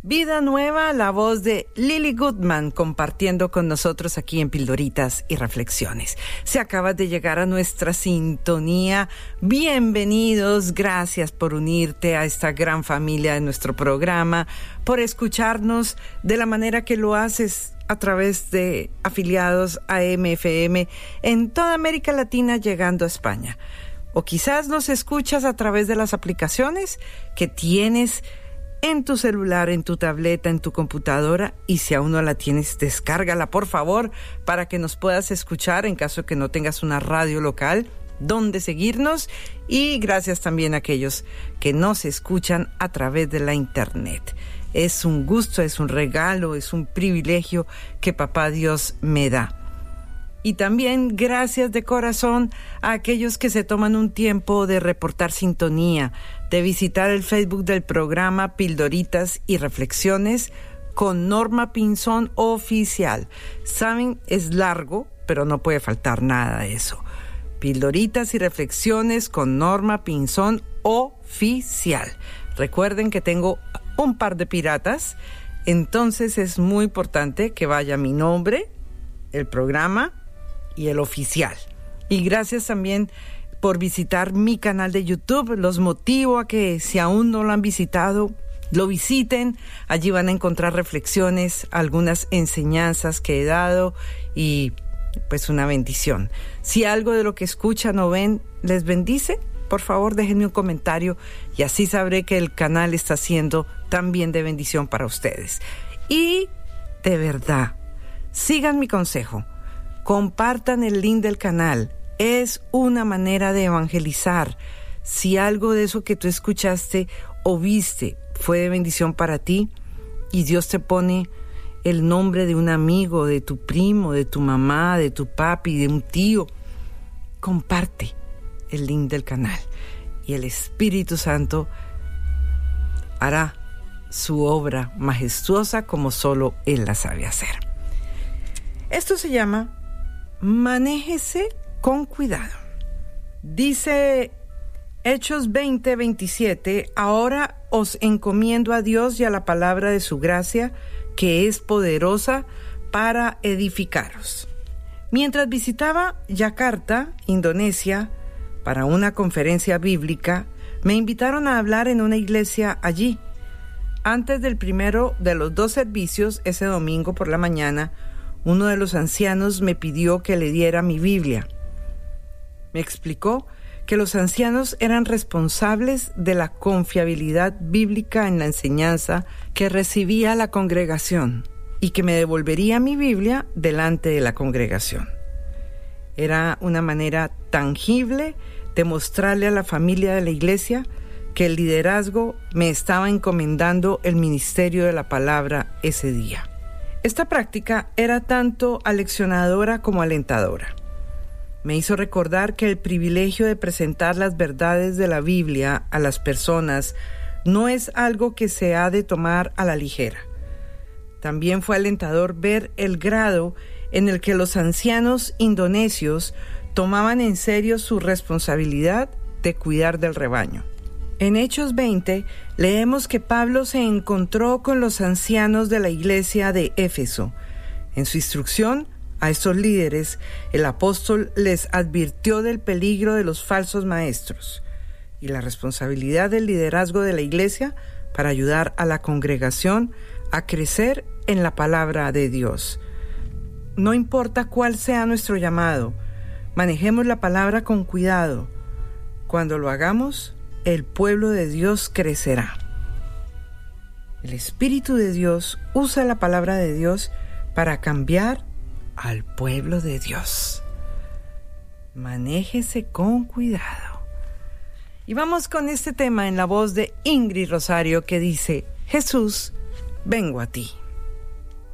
Vida Nueva, la voz de Lily Goodman, compartiendo con nosotros aquí en Pildoritas y Reflexiones. Si acabas de llegar a nuestra sintonía, bienvenidos, gracias por unirte a esta gran familia de nuestro programa, por escucharnos de la manera que lo haces a través de afiliados a MFM en toda América Latina, llegando a España. O quizás nos escuchas a través de las aplicaciones que tienes en tu celular, en tu tableta, en tu computadora, y si aún no la tienes, descárgala por favor para que nos puedas escuchar en caso de que no tengas una radio local donde seguirnos. Y gracias también a aquellos que nos escuchan a través de la internet. Es un gusto, es un regalo, es un privilegio que Papá Dios me da. Y también gracias de corazón a aquellos que se toman un tiempo de reportar sintonía, de visitar el Facebook del programa Pildoritas y Reflexiones con Norma Pinzón Oficial. Saben, es largo, pero no puede faltar nada de eso. Pildoritas y Reflexiones con Norma Pinzón Oficial. Recuerden que tengo un par de piratas, entonces es muy importante que vaya mi nombre, el programa y el oficial. Y gracias también por visitar mi canal de YouTube. Los motivo a que, si aún no lo han visitado, lo visiten. Allí van a encontrar reflexiones, algunas enseñanzas que he dado y pues una bendición. Si algo de lo que escuchan o ven les bendice, por favor déjenme un comentario y así sabré que el canal está siendo también de bendición para ustedes. Y de verdad, sigan mi consejo. Compartan el link del canal. Es una manera de evangelizar. Si algo de eso que tú escuchaste o viste fue de bendición para ti y Dios te pone el nombre de un amigo, de tu primo, de tu mamá, de tu papi, de un tío, comparte el link del canal y el Espíritu Santo hará su obra majestuosa como solo Él la sabe hacer. Esto se llama Manéjese con cuidado. Dice Hechos 20:27, ahora os encomiendo a Dios y a la palabra de su gracia, que es poderosa para edificaros. Mientras visitaba Yakarta, Indonesia, para una conferencia bíblica, me invitaron a hablar en una iglesia allí. Antes del primero de los 2 servicios, ese domingo por la mañana, uno de los ancianos me pidió que le diera mi Biblia. Me explicó que los ancianos eran responsables de la confiabilidad bíblica en la enseñanza que recibía la congregación y que me devolvería mi Biblia delante de la congregación. Era una manera tangible de mostrarle a la familia de la iglesia que el liderazgo me estaba encomendando el ministerio de la palabra ese día. Esta práctica era tanto aleccionadora como alentadora. Me hizo recordar que el privilegio de presentar las verdades de la Biblia a las personas no es algo que se ha de tomar a la ligera. También fue alentador ver el grado en el que los ancianos indonesios tomaban en serio su responsabilidad de cuidar del rebaño. En Hechos 20 leemos que Pablo se encontró con los ancianos de la iglesia de Éfeso. En su instrucción a estos líderes, el apóstol les advirtió del peligro de los falsos maestros y la responsabilidad del liderazgo de la iglesia para ayudar a la congregación a crecer en la palabra de Dios. No importa cuál sea nuestro llamado, manejemos la palabra con cuidado. Cuando lo hagamos, el pueblo de Dios crecerá. El Espíritu de Dios usa la palabra de Dios para cambiar al pueblo de Dios. Manéjese con cuidado. Y vamos con este tema en la voz de Ingrid Rosario que dice: Jesús, vengo a ti.